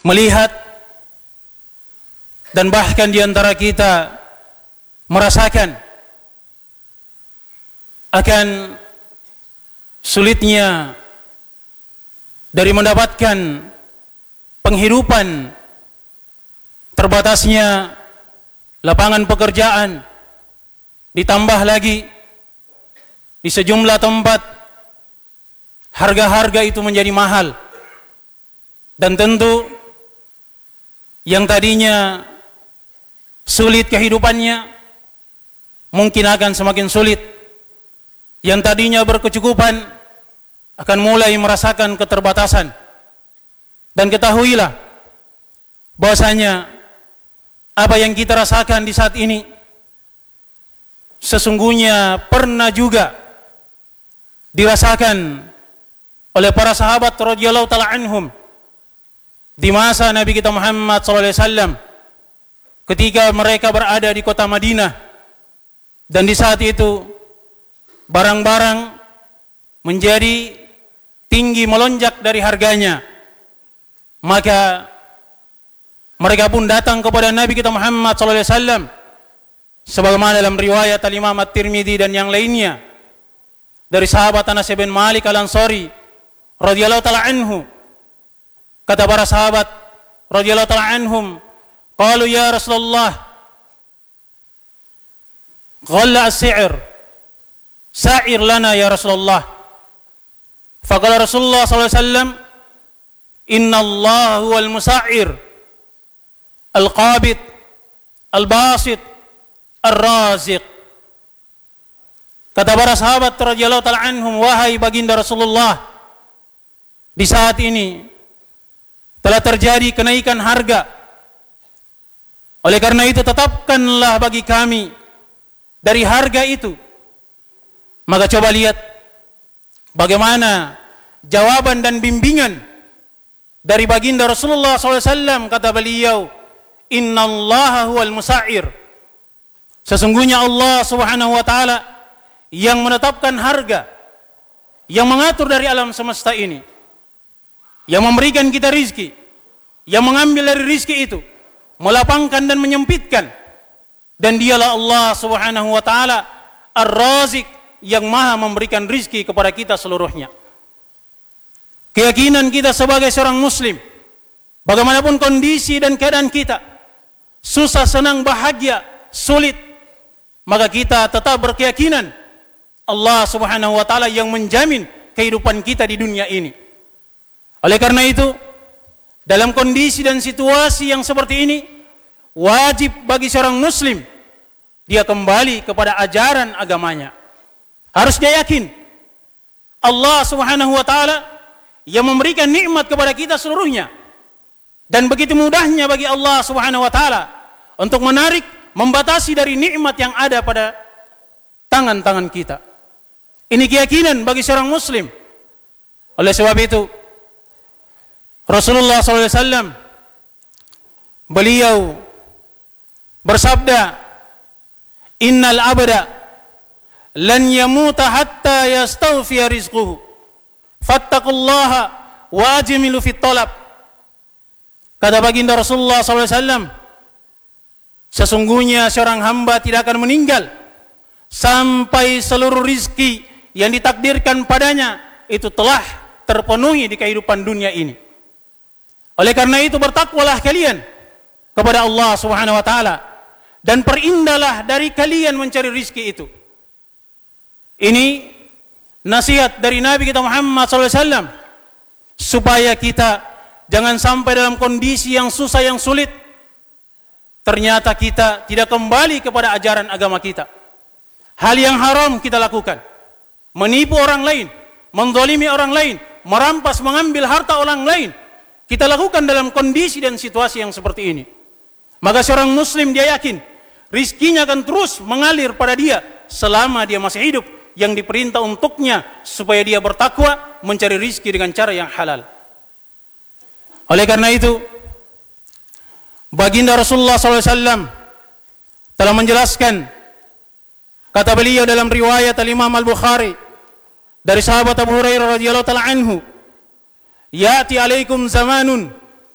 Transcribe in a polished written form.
melihat dan bahkan di antara kita merasakan akan sulitnya dari mendapatkan penghidupan, terbatasnya lapangan pekerjaan, ditambah lagi di sejumlah tempat harga-harga itu menjadi mahal, dan tentu yang tadinya sulit kehidupannya mungkin akan semakin sulit. Yang tadinya berkecukupan akan mulai merasakan keterbatasan. Dan ketahuilah bahwasanya apa yang kita rasakan di saat ini sesungguhnya pernah juga dirasakan oleh para sahabat radhiyallahu taala anhum di masa Nabi kita Muhammad SAW ketika mereka berada di kota Madinah, dan di saat itu barang-barang menjadi tinggi melonjak dari harganya, maka mereka pun datang kepada Nabi kita Muhammad SAW sebagaimana dalam riwayat Al-Imam At-Tirmidzi dan yang lainnya dari sahabat Anas bin Malik Al-Ansari radhiyallahu taala anhu. Kata para sahabat radhiyallahu taala anhum, qalu ya Rasulullah, ghalla as-si'r, sa'ir lana ya Rasulullah. Faqala Rasulullah sallallahu alaihi wasallam, inna Allah huwal musa'ir, al-qabid, al-basit, ar-raziq. Kata para sahabat radhiyallahu taala anhum, wahai baginda Rasulullah, di saat ini telah terjadi kenaikan harga. Oleh karena itu tetapkanlah bagi kami dari harga itu. Maka coba lihat bagaimana jawaban dan bimbingan dari baginda Rasulullah SAW. Kata beliau, Inna Allah huwal musa'ir. Sesungguhnya Allah Subhanahu wa ta'ala yang menetapkan harga, yang mengatur dari alam semesta ini, yang memberikan kita rizki, yang mengambil dari rizki itu, melapangkan dan menyempitkan. Dan dialah Allah Subhanahu wa ta'ala Ar-Razik, yang maha memberikan rizki kepada kita seluruhnya. Keyakinan kita sebagai seorang muslim, bagaimanapun kondisi dan keadaan kita, susah, senang, bahagia, sulit, maka kita tetap berkeyakinan Allah Subhanahu wa ta'ala yang menjamin kehidupan kita di dunia ini. Oleh karena itu, dalam kondisi dan situasi yang seperti ini, wajib bagi seorang muslim dia kembali kepada ajaran agamanya. Harus dia yakin Allah Subhanahu wa ta'ala yang memberikan nikmat kepada kita seluruhnya, dan begitu mudahnya bagi Allah Subhanahu wa ta'ala untuk menarik, membatasi dari nikmat yang ada pada tangan-tangan kita. Ini keyakinan bagi seorang muslim. Oleh sebab itu Rasulullah SAW beliau bersabda, innal abda lan yamuta hatta yastawfiya rizquhu fattaqullaha wa ajmilu fit talab. Kata baginda Rasulullah SAW, sesungguhnya seorang hamba tidak akan meninggal sampai seluruh rizki yang ditakdirkan padanya itu telah terpenuhi di kehidupan dunia ini. Oleh karena itu bertakwalah kalian kepada Allah Subhanahu wa ta'ala, dan perindahlah dari kalian mencari rizki itu. Ini nasihat dari Nabi kita Muhammad SAW, supaya kita jangan sampai dalam kondisi yang susah, yang sulit, ternyata kita tidak kembali kepada ajaran agama kita. Hal yang haram kita lakukan, menipu orang lain, menzalimi orang lain, merampas, mengambil harta orang lain, kita lakukan dalam kondisi dan situasi yang seperti ini. Maka seorang muslim dia yakin rizkinya akan terus mengalir pada dia selama dia masih hidup, yang diperintah untuknya supaya dia bertakwa, mencari rizki dengan cara yang halal. Oleh karena itu baginda Rasulullah SAW telah menjelaskan, kata beliau dalam riwayat Al-Imam Al-Bukhari dari sahabat Abu Hurairah radhiyallahu ta'ala anhu, ya'ti alaikum zamanun